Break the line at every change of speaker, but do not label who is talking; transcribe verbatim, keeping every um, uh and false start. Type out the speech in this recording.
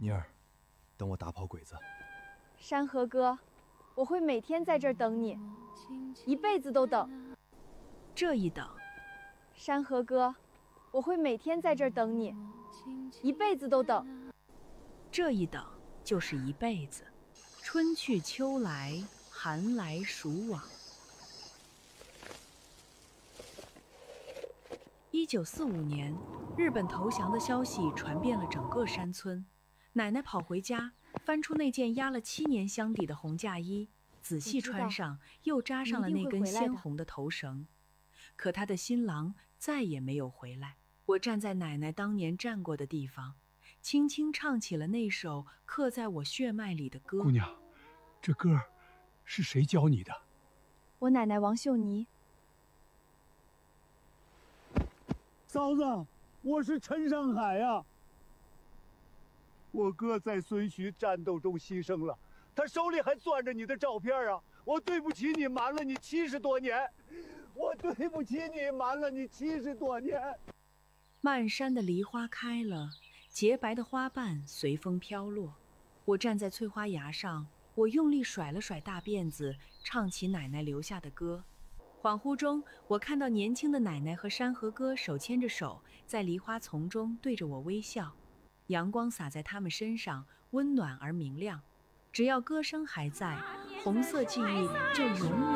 妮儿，等我打跑鬼子。
山河哥，我会每天在这儿等你，一辈子都等。
这一等，
山河哥，我会每天在这儿等你，一辈子都等。
这一等就是一辈子。春去秋来，寒来暑往。一九四五年，日本投降的消息传遍了整个山村。奶奶跑回家，翻出那件压了七年箱底的红嫁衣，仔细穿上，又扎上了那根鲜红的头绳。可她的新郎再也没有回来。我站在奶奶当年站过的地方，轻轻唱起了那首刻在我血脉里的歌。
姑娘，这歌是谁教你的？
我奶奶王秀妮。
嫂子，我是陈上海呀、啊。我哥在孙徐战斗中牺牲了，他手里还攥着你的照片啊！我对不起你，瞒了你七十多年，我对不起你，瞒了你七十多年。
漫山的梨花开了，洁白的花瓣随风飘落。我站在翠花崖上，我用力甩了甩大辫子，唱起奶奶留下的歌。恍惚中，我看到年轻的奶奶和山河哥手牵着手，在梨花丛中对着我微笑。阳光洒在他们身上，温暖而明亮。只要歌声还在，红色记忆就永远